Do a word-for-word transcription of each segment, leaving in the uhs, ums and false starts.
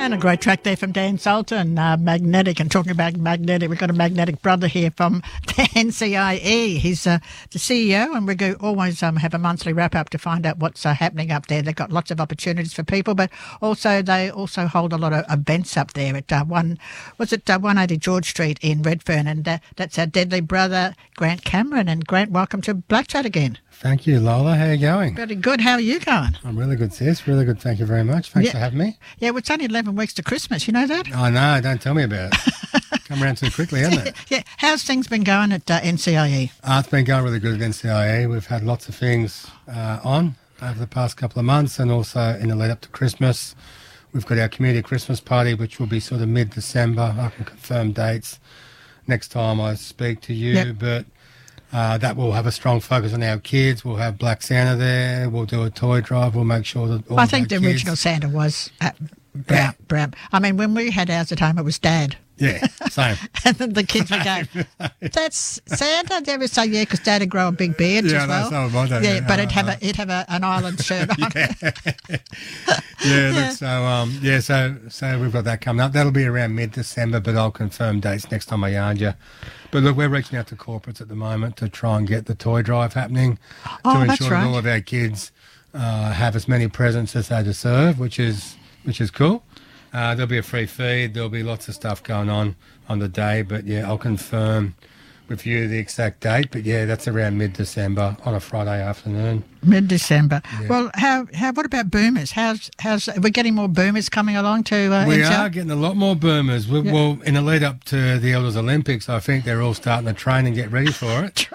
And a great track there from Dan Sultan, uh, Magnetic. And talking about Magnetic, we've got a Magnetic brother here from the N C I E. He's uh, the C E O, and we go always um, have a monthly wrap-up to find out what's uh, happening up there. They've got lots of opportunities for people, but also they also hold a lot of events up there at uh, one, was it uh, one eighty George Street in Redfern, and uh, that's our deadly brother, Grant Cameron. And Grant, welcome to Black Chat again. Thank you, Lola. How are you going? Very good. How are you going? I'm really good, sis. Really good. Thank you very much. Thanks yeah. for having me. Yeah, well, it's only eleven weeks to Christmas. You know that? Oh, no. Don't tell me about it. Come around too quickly, hasn't it? Yeah. How's things been going at uh, N C I E? Uh, it's been going really good at N C I E. We've had lots of things uh, on over the past couple of months, and also in the lead up to Christmas. We've got our community Christmas party, which will be sort of mid-December. I can confirm dates next time I speak to you, yep. but... Uh, that will have a strong focus on our kids. We'll have Black Santa there. We'll do a toy drive. We'll make sure that all I of think our the kids... original Santa was at Brown, Brown. I mean, when we had ours at home, it was Dad. Yeah, same. And then the kids would go, that's Santa? They would say, yeah, because Dad would grow a big beard yeah, as well. Yeah, that's Yeah, yeah, but uh, it'd have, a, it'd have a, an island shirt on. yeah, yeah, yeah. Look, so, um, yeah so, so we've got that coming up. That'll be around mid-December, but I'll confirm dates next time I yarn you. But look, we're reaching out to corporates at the moment to try and get the toy drive happening oh, to that's ensure right. that all of our kids uh, have as many presents as they deserve, which is which is cool. Uh, there'll be a free feed. There'll be lots of stuff going on on the day. But, yeah, I'll confirm with you the exact date. But, yeah, that's around mid-December on a Friday afternoon. Mid-December. Yeah. Well, how how what about boomers? How's how's are we getting more boomers coming along to uh, We N C I E? are getting a lot more boomers. We, Yeah. Well, in the lead up to the Elders Olympics, I think they're all starting to train and get ready for it.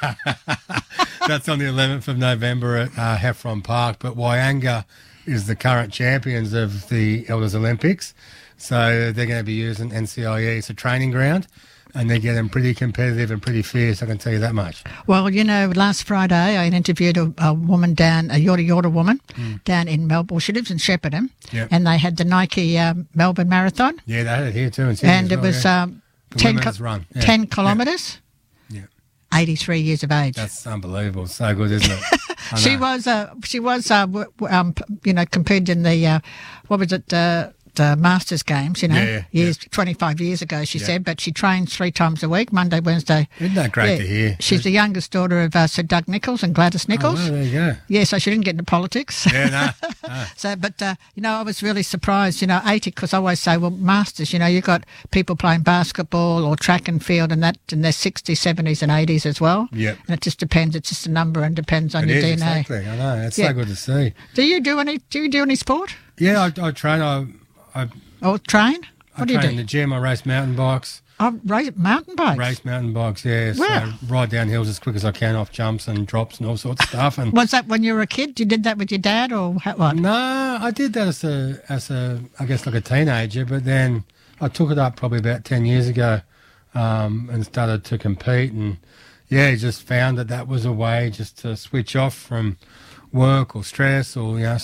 That's on the eleventh of November at uh, Heffron Park. But Wyanga is the current champions of the Elders Olympics. So they're going to be using N C I E as a training ground, and they're getting pretty competitive and pretty fierce, I can tell you that much. Well, you know, last Friday I interviewed a, a woman down, a Yorta Yorta woman, mm. down in Melbourne. Well, she lives in Shepparton, yep. and they had the Nike um, Melbourne Marathon. Yeah, they had it here too in Sydney and it well, was yeah. um, ten, co- run. Yeah. ten kilometres, yeah. yeah. eighty-three years of age. That's unbelievable. So good, isn't it? she was, uh, she was, uh, w- w- um, you know, competed in the, uh, what was it, uh, the Masters Games, you know, yeah, yeah, years yeah. twenty-five years ago, she yeah. said, but she trains three times a week, Monday, Wednesday. Isn't that great yeah. to hear? She's the youngest daughter of uh, Sir Doug Nicholls and Gladys Nicholls. Oh, well, there you go. Yeah, so she didn't get into politics. Yeah, no. no. So, but, uh, you know, I was really surprised, you know, eighty, because I always say, well, Masters, you know, you've got people playing basketball or track and field and that in their sixties, seventies and eighties as well. Yep. And it just depends. It's just a number and depends on it your is, D N A. Exactly, I know. It's yeah. so good to see. Do you do any, do you do any sport? Yeah, I, I train. I, I Or train? What I do you train do? in the gym. I race mountain bikes. Oh, race mountain bikes? Race mountain bikes, yeah. Wow. So ride down hills as quick as I can off jumps and drops and all sorts of stuff. And Was that when you were a kid? You did that with your dad or how, what? no, I did that as a, as a, I guess like a teenager, but then I took it up probably about ten years ago um, and started to compete. And yeah, just found that that was a way just to switch off from work or stress or, you know,